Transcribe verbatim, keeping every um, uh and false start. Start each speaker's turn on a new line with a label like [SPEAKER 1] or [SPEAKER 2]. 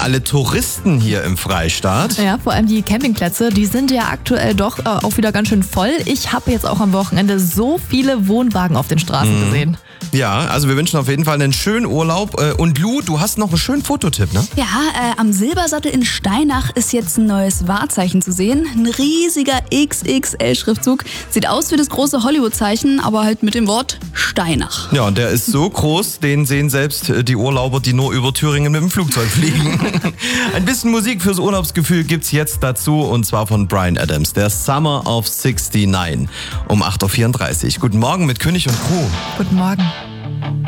[SPEAKER 1] alle Touristen hier im Freistaat.
[SPEAKER 2] Ja, vor allem die Campingplätze, die sind ja aktuell doch äh, auch wieder ganz schön voll. Ich habe jetzt auch am Wochenende so viele Wohnwagen auf den Straßen mhm. gesehen.
[SPEAKER 1] Ja, also wir wünschen auf jeden Fall einen schönen Urlaub. Und Lu, du hast noch einen schönen Fototipp, ne?
[SPEAKER 3] Ja, äh, am Silbersattel in Steinach ist jetzt ein neues Wahrzeichen zu sehen. Ein riesiger X X L-Schriftzug. Sieht aus wie das große Hollywood-Zeichen, aber halt mit dem Wort Steinach.
[SPEAKER 1] Ja, und der ist so groß, den sehen selbst die Urlauber, die nur über Thüringen mit dem Flugzeug fliegen. Ein bisschen Musik fürs Urlaubsgefühl gibt's jetzt dazu, und zwar von Bryan Adams, der Summer of sixty-nine um acht Uhr vierunddreißig. Guten Morgen mit König und Crew.
[SPEAKER 2] Guten Morgen.